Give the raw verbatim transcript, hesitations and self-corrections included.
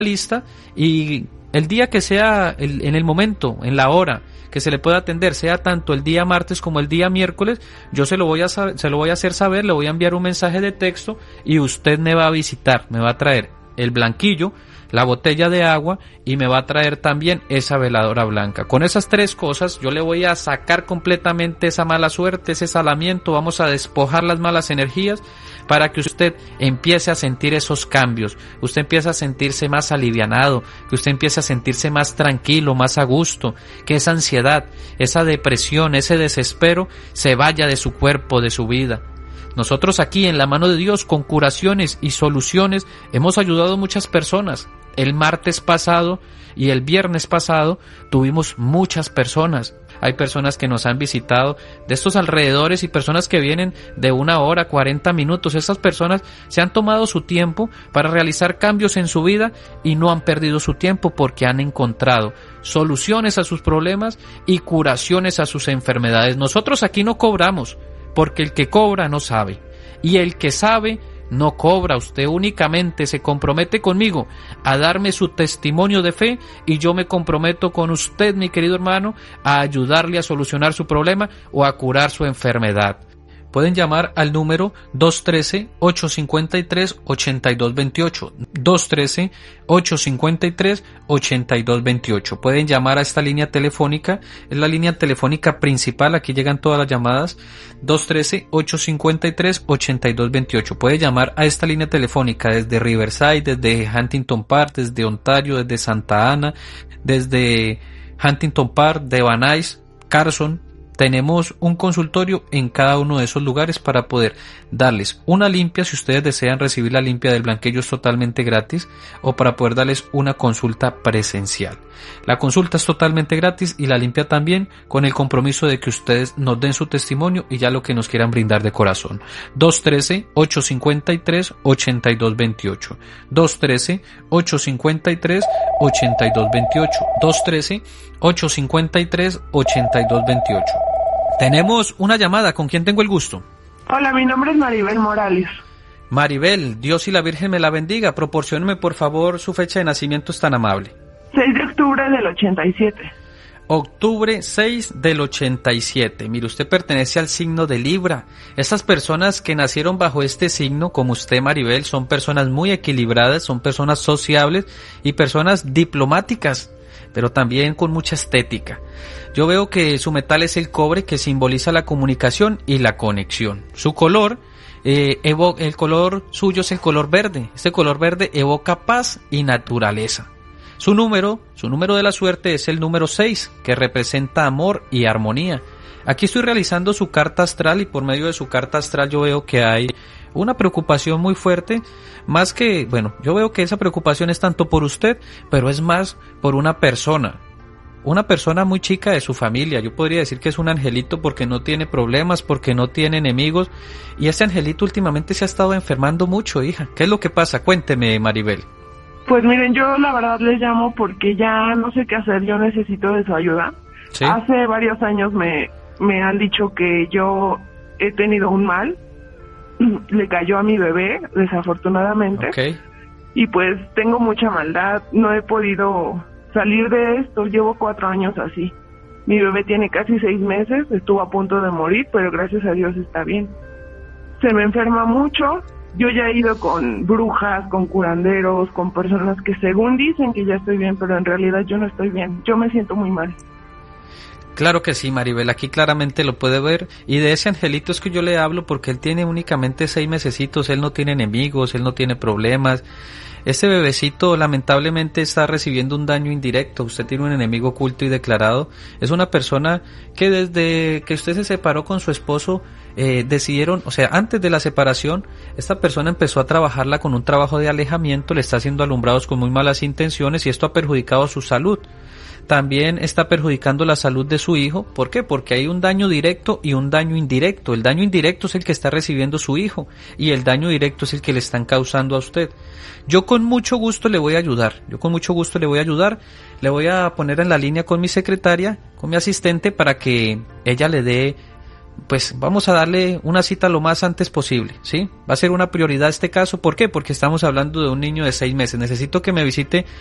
lista y el día que sea, el, en el momento, en la hora que se le pueda atender, sea tanto el día martes como el día miércoles, yo se lo voy a saber, se lo voy a hacer saber, le voy a enviar un mensaje de texto y usted me va a visitar, me va a traer el blanquillo, la botella de agua y me va a traer también esa veladora blanca. Con esas tres cosas yo le voy a sacar completamente esa mala suerte, ese salamiento, vamos a despojar las malas energías para que usted empiece a sentir esos cambios, usted empiece a sentirse más alivianado, que usted empiece a sentirse más tranquilo, más a gusto, que esa ansiedad, esa depresión, ese desespero se vaya de su cuerpo, de su vida. Nosotros aquí en la mano de Dios con curaciones y soluciones hemos ayudado a muchas personas. El martes pasado y el viernes pasado tuvimos muchas personas. Hay personas que nos han visitado de estos alrededores y personas que vienen de una hora, cuarenta minutos. Estas personas se han tomado su tiempo para realizar cambios en su vida y no han perdido su tiempo porque han encontrado soluciones a sus problemas y curaciones a sus enfermedades. Nosotros aquí no cobramos porque el que cobra no sabe y el que sabe no cobra. Usted únicamente se compromete conmigo a darme su testimonio de fe y yo me comprometo con usted, mi querido hermano, a ayudarle a solucionar su problema o a curar su enfermedad. Pueden llamar al número dos uno tres, ocho cinco tres, ocho dos dos ocho, dos uno tres, ocho cinco tres, ocho dos dos ocho. Pueden llamar a esta línea telefónica, es la línea telefónica principal, aquí llegan todas las llamadas, dos uno tres, ocho cinco tres, ocho dos dos ocho. Puede llamar a esta línea telefónica desde Riverside, desde Huntington Park, desde Ontario, desde Santa Ana, desde Huntington Park, de Van Nuys, Carson. Tenemos un consultorio en cada uno de esos lugares para poder darles una limpia, si ustedes desean recibir la limpia del blanquillo es totalmente gratis, o para poder darles una consulta presencial. La consulta es totalmente gratis y la limpia también, con el compromiso de que ustedes nos den su testimonio y ya lo que nos quieran brindar de corazón. dos uno tres, ocho cinco tres, ocho dos dos ocho, dos uno tres, ocho cinco tres, ocho dos dos ocho, dos uno tres, ocho cinco tres, ocho dos dos ocho. Tenemos una llamada, ¿con quién tengo el gusto? Hola, mi nombre es Maribel Morales. Maribel, Dios y la Virgen me la bendiga. Proporcióneme por favor su fecha de nacimiento, es tan amable. seis de octubre del ochenta y siete. Octubre seis del ochenta y siete. Mire, usted pertenece al signo de Libra. Estas personas que nacieron bajo este signo, como usted, Maribel, son personas muy equilibradas, son personas sociables y personas diplomáticas, pero también con mucha estética. Yo veo que su metal es el cobre, que simboliza la comunicación y la conexión. Su color, eh, evo- el color suyo es el color verde. Este color verde evoca paz y naturaleza. Su número, su número de la suerte es el número seis, que representa amor y armonía. Aquí estoy realizando su carta astral y por medio de su carta astral yo veo que hay una preocupación muy fuerte, más que, bueno, yo veo que esa preocupación es tanto por usted, pero es más por una persona, una persona muy chica de su familia. Yo podría decir que es un angelito porque no tiene problemas, porque no tiene enemigos, y ese angelito últimamente se ha estado enfermando mucho, hija. ¿Qué es lo que pasa? Cuénteme, Maribel. Pues miren, yo la verdad les llamo porque ya no sé qué hacer, yo necesito de su ayuda. ¿Sí? Hace varios años me, me han dicho que yo he tenido un mal, le cayó a mi bebé, desafortunadamente, Okay. y pues tengo mucha maldad, no he podido salir de esto, llevo cuatro años así. Mi bebé tiene casi seis meses, estuvo a punto de morir, pero gracias a Dios está bien. Se me enferma mucho, yo ya he ido con brujas, con curanderos, con personas que según dicen que ya estoy bien, pero en realidad yo no estoy bien, yo me siento muy mal. Claro que sí, Maribel, aquí claramente lo puede ver, y de ese angelito es que yo le hablo porque él tiene únicamente seis mesecitos, él no tiene enemigos, él no tiene problemas. Este bebecito lamentablemente está recibiendo un daño indirecto, usted tiene un enemigo oculto y declarado, es una persona que desde que usted se separó con su esposo, eh, decidieron, o sea, antes de la separación, esta persona empezó a trabajarla con un trabajo de alejamiento, le está haciendo alumbrados con muy malas intenciones y esto ha perjudicado su salud. También está perjudicando la salud de su hijo. ¿Por qué? Porque hay un daño directo y un daño indirecto. El daño indirecto es el que está recibiendo su hijo y el daño directo es el que le están causando a usted. Yo con mucho gusto le voy a ayudar. Yo con mucho gusto le voy a ayudar. Le voy a poner en la línea con mi secretaria, con mi asistente, para que ella le dé pues vamos a darle una cita lo más antes posible, ¿sí? Va a ser una prioridad este caso. ¿Por qué? Porque estamos hablando de un niño de seis meses. Necesito que me visite